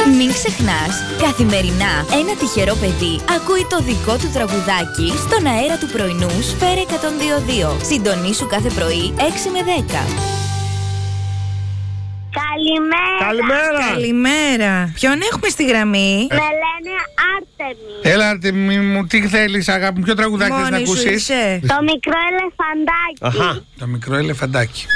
Μην ξεχνάς, καθημερινά ένα τυχερό παιδί ακούει το δικό του τραγουδάκι στον αέρα του πρωινού Σφαίρα 102.2. Συντονίσου κάθε πρωί 6 με 10. Καλημέρα. Καλημέρα. Ποιον έχουμε στη γραμμή? Με λένε Άρτεμι. Έλα, Αρτεμή μου, τι θέλεις, αγάπη μου, ποιο τραγουδάκι θες να Μόνη σου ακούσεις? είσαι. Το μικρό ελεφαντάκι. Το μικρό ελεφαντάκι.